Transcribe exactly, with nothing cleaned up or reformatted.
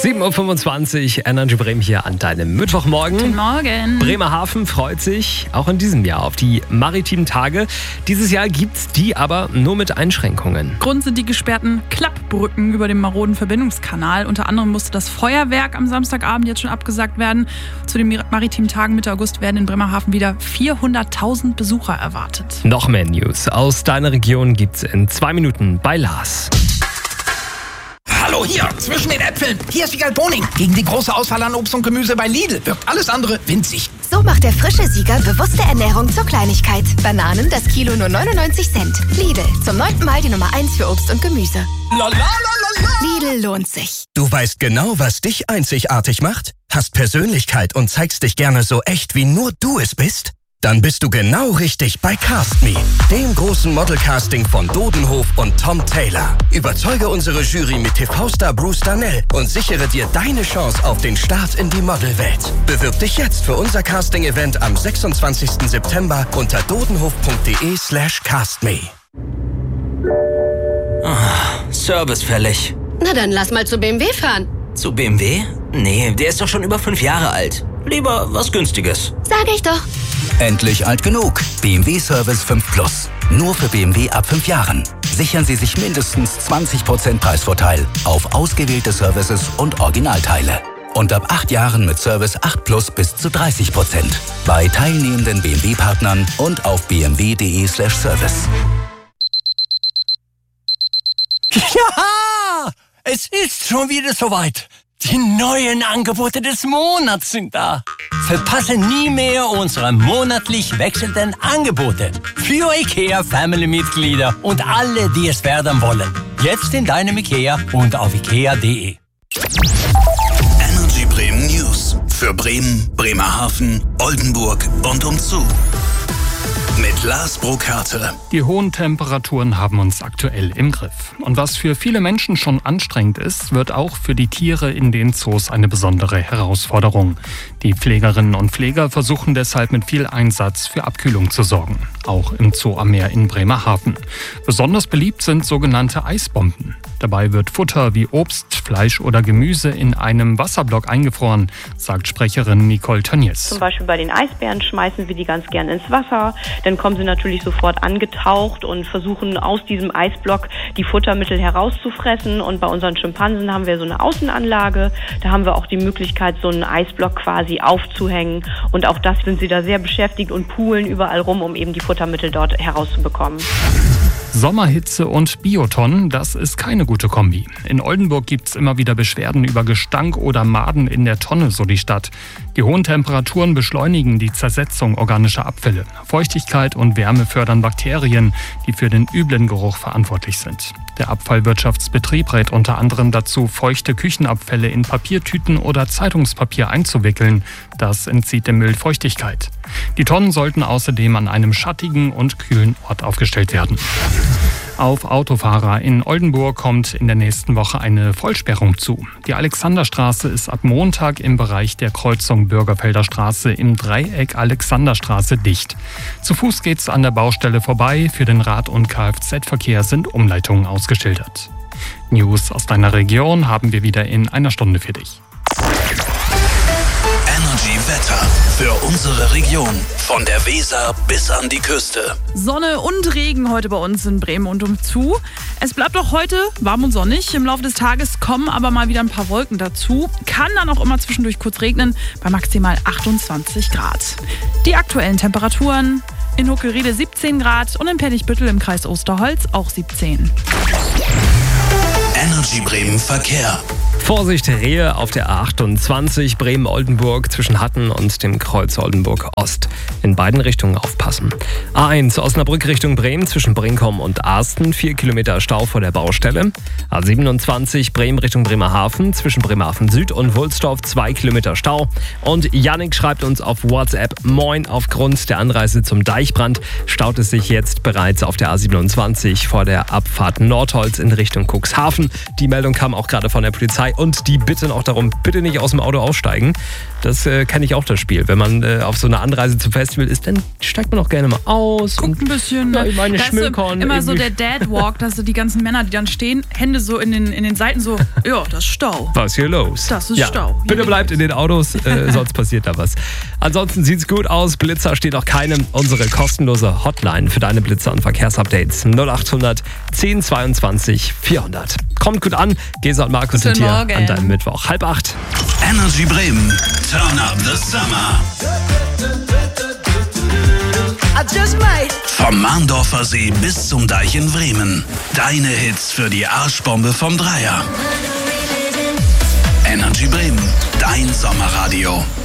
sieben Uhr fünfundzwanzig, Energy Bremen hier an deinem Mittwochmorgen. Guten Morgen. Bremerhaven freut sich auch in diesem Jahr auf die maritimen Tage. Dieses Jahr gibt's die aber nur mit Einschränkungen. Grund sind die gesperrten Klappbrücken über dem maroden Verbindungskanal. Unter anderem musste das Feuerwerk am Samstagabend jetzt schon abgesagt werden. Zu den maritimen Tagen Mitte August werden in Bremerhaven wieder vierhunderttausend Besucher erwartet. Noch mehr News aus deiner Region gibt's in zwei Minuten bei Lars. Hallo, hier, zwischen den Äpfeln. Hier ist Siegal Boning. Gegen die große Auswahl an Obst und Gemüse bei Lidl wirkt alles andere winzig. So macht der frische Sieger bewusste Ernährung zur Kleinigkeit. Bananen das Kilo nur neunundneunzig Cent. Lidl, zum neunten Mal die Nummer eins für Obst und Gemüse. La, la, la, la, la. Lidl lohnt sich. Du weißt genau, was dich einzigartig macht? Hast Persönlichkeit und zeigst dich gerne so echt, wie nur du es bist? Dann bist du genau richtig bei Cast Me, dem großen Modelcasting von Dodenhof und Tom Taylor. Überzeuge unsere Jury mit T V-Star Bruce Darnell und sichere dir deine Chance auf den Start in die Modelwelt. Bewirb dich jetzt für unser Casting-Event am sechsundzwanzigsten September unter dodenhof.de slash castme. Oh, Service fällig. Na dann lass mal zu B M W fahren. Zu B M W? Nee, der ist doch schon über fünf Jahre alt. Lieber was Günstiges. Sag ich doch. Endlich alt genug. B M W Service fünf Plus. Nur für B M W ab fünf Jahren. Sichern Sie sich mindestens zwanzig Prozent Preisvorteil auf ausgewählte Services und Originalteile. Und ab acht Jahren mit Service acht Plus bis zu dreißig Prozent. Bei teilnehmenden B M W-Partnern und auf bmw.de slash service. Ja, es ist schon wieder soweit. Die neuen Angebote des Monats sind da. Verpasse nie mehr unsere monatlich wechselnden Angebote für IKEA Family-Mitglieder und alle, die es werden wollen. Jetzt in deinem IKEA und auf ikea punkt de. Energy Bremen News für Bremen, Bremerhaven, Oldenburg und umzu. Mit Lars Brokarte. Die hohen Temperaturen haben uns aktuell im Griff. Und was für viele Menschen schon anstrengend ist, wird auch für die Tiere in den Zoos eine besondere Herausforderung. Die Pflegerinnen und Pfleger versuchen deshalb mit viel Einsatz für Abkühlung zu sorgen. Auch im Zoo am Meer in Bremerhaven. Besonders beliebt sind sogenannte Eisbomben. Dabei wird Futter wie Obst, Fleisch oder Gemüse in einem Wasserblock eingefroren, sagt Sprecherin Nicole Tönnies. Zum Beispiel bei den Eisbären schmeißen wir die ganz gern ins Wasser. Dann kommen sie natürlich sofort angetaucht und versuchen aus diesem Eisblock die Futtermittel herauszufressen. Und bei unseren Schimpansen haben wir so eine Außenanlage. Da haben wir auch die Möglichkeit, so einen Eisblock quasi aufzuhängen. Und auch das sind sie da sehr beschäftigt und poolen überall rum, um eben die Futtermittel dort herauszubekommen. Sommerhitze und Biotonnen, das ist keine gute Kombi. In Oldenburg gibt es immer wieder Beschwerden über Gestank oder Maden in der Tonne, so die Stadt. Die hohen Temperaturen beschleunigen die Zersetzung organischer Abfälle. Feuchtigkeit und Wärme fördern Bakterien, die für den üblen Geruch verantwortlich sind. Der Abfallwirtschaftsbetrieb rät unter anderem dazu, feuchte Küchenabfälle in Papiertüten oder Zeitungspapier einzuwickeln. Das entzieht dem Müll Feuchtigkeit. Die Tonnen sollten außerdem an einem schattigen und kühlen Ort aufgestellt werden. Auf Autofahrer in Oldenburg kommt in der nächsten Woche eine Vollsperrung zu. Die Alexanderstraße ist ab Montag im Bereich der Kreuzung Bürgerfelder Straße im Dreieck Alexanderstraße dicht. Zu Fuß geht's an der Baustelle vorbei. Für den Rad- und Kfz-Verkehr sind Umleitungen ausgeschildert. News aus deiner Region haben wir wieder in einer Stunde für dich. Energy Wetter für unsere Region. Von der Weser bis an die Küste. Sonne und Regen heute bei uns in Bremen und umzu. Es bleibt auch heute warm und sonnig. Im Laufe des Tages kommen aber mal wieder ein paar Wolken dazu. Kann dann auch immer zwischendurch kurz regnen bei maximal achtundzwanzig Grad. Die aktuellen Temperaturen: in Huckelriede siebzehn Grad und in Pennigbüttel im Kreis Osterholz auch siebzehn. Energy Bremen Verkehr. Vorsicht, Rehe auf der A achtundzwanzig Bremen-Oldenburg zwischen Hatten und dem Kreuz Oldenburg-Ost. In beiden Richtungen aufpassen. A eins Osnabrück Richtung Bremen zwischen Brinkum und Arsten, vier Kilometer Stau vor der Baustelle. A siebenundzwanzig Bremen Richtung Bremerhaven zwischen Bremerhaven Süd und Wulstorf, zwei Kilometer Stau. Und Yannick schreibt uns auf WhatsApp: Moin, aufgrund der Anreise zum Deichbrand staut es sich jetzt bereits auf der A siebenundzwanzig vor der Abfahrt Nordholz in Richtung Cuxhaven. Die Meldung kam auch gerade von der Polizei. und die bitten auch darum, bitte nicht aus dem Auto aussteigen. Das äh, kenne ich auch, das Spiel. Wenn man äh, auf so einer Anreise zum Festival ist, dann steigt man auch gerne mal aus. Guckt ein bisschen. Ja, ich meine, da ist so immer so der Dad-Walk, dass so die ganzen Männer, die dann stehen, Hände so in den, in den Seiten so, ja, das ist Stau. Was ist hier los? Das ist ja, Stau. Bitte bleibt in den Autos, äh, sonst passiert da was. Ansonsten sieht's gut aus. Blitzer steht auch keinem. Unsere kostenlose Hotline für deine Blitzer und Verkehrsupdates null acht hundert zehn zweiundzwanzig vierhundert. Kommt gut an. Gesa und Markus Guten sind hier Morgen. an deinem Mittwoch. Halb acht. Energy Bremen. Turn up the summer. Vom Mahndorfer See bis zum Deich in Bremen. Deine Hits für die Arschbombe vom Dreier. Energy Bremen. Dein Sommerradio.